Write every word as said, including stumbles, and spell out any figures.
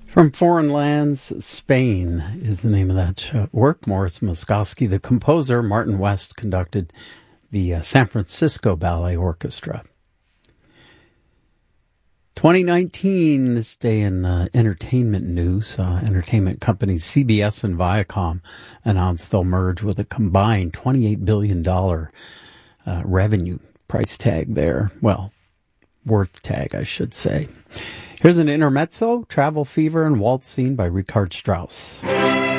From Foreign Lands, Spain is the name of that work. Morris Moskowski, the composer. Martin West conducted the uh, San Francisco Ballet Orchestra. twenty nineteen, this day in uh, entertainment news, uh, entertainment companies C B S and Viacom announced they'll merge with a combined twenty-eight billion dollars uh, revenue price tag there. Well, worth tag, I should say. Here's an intermezzo, Travel Fever and Waltz Scene by Richard Strauss.